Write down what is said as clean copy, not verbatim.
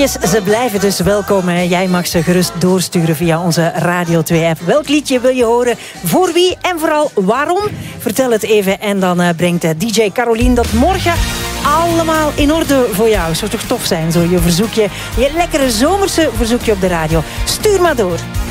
liedjes, ze blijven dus welkom. Jij mag ze gerust doorsturen via onze Radio 2-app. Welk liedje wil je horen? Voor wie en vooral waarom? Vertel het even en dan brengt DJ Caroline dat morgen allemaal in orde voor jou. Zou toch tof zijn, zo je verzoekje, je lekkere zomerse verzoekje op de radio. Stuur maar door.